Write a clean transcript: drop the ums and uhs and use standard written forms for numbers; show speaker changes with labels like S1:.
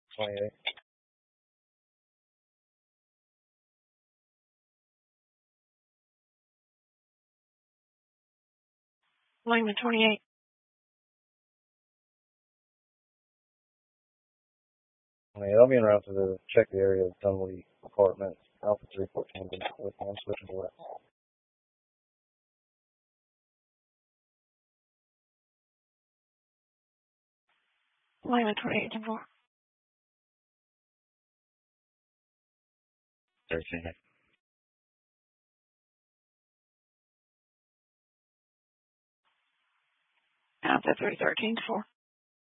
S1: 28.
S2: Lima 28.
S1: I'll be en route to check the area of Dunley Apartments. Alpha 314 with me. I'm switching to west.
S2: Lima 28 and 4.
S3: 13.
S2: Alpha 313 4.